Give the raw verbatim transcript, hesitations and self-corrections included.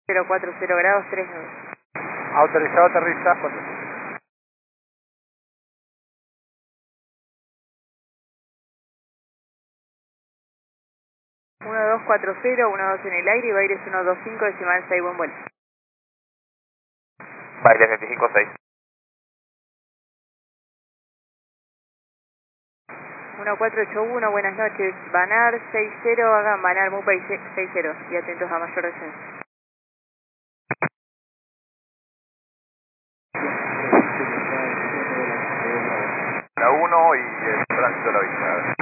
cero cuatro cero grados, tres nudos. Autorizado aterrizar. uno dos cuatro cero, uno dos en el aire, Baires uno dos cinco, decimal seis, buen vuelo. Baires veinticinco seis. uno cuatro ocho uno, buenas noches. Banar seis cero, hagan Banar Mupay seis cero y atentos a mayor descenso. La uno y el tránsito lo avisa.